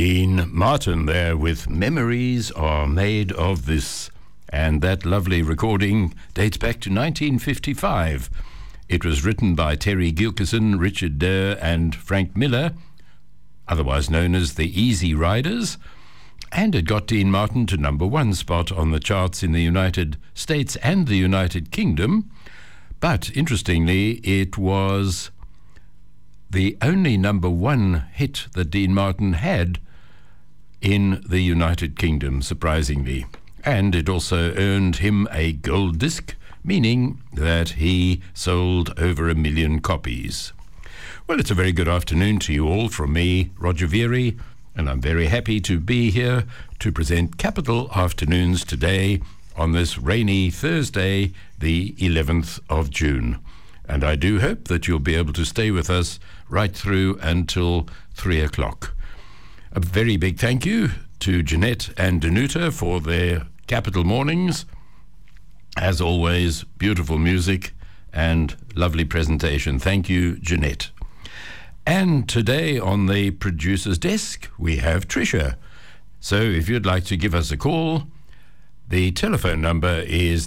Dean Martin there with Memories Are Made of This. And that lovely recording dates back to 1955. It was written by Terry Gilkison, Richard Durr and Frank Miller, otherwise known as the Easy Riders, and it got Dean Martin to number one spot on the charts in the United States and the United Kingdom. But interestingly, it was the only number one hit that Dean Martin had in the United Kingdom, surprisingly. And it also earned him a gold disc, meaning that he sold over 1 million copies. Well, it's a very good afternoon to you all from me, Roger Veary, and I'm very happy to be here to present Capital Afternoons today on this rainy Thursday, the 11th of June. And I do hope that you'll be able to stay with us right through until 3 o'clock. A very big thank you to Jeanette and Danuta for their Capital Mornings. As always, beautiful music and lovely presentation. Thank you, Jeanette. And today on the producer's desk, we have Tricia. So if you'd like to give us a call, the telephone number is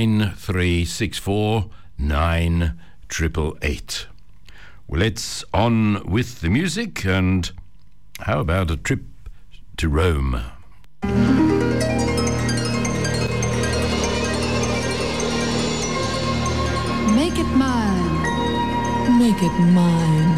9364 9888. Well, let's on with the music, and how about a trip to Rome? Make it mine. Make it mine.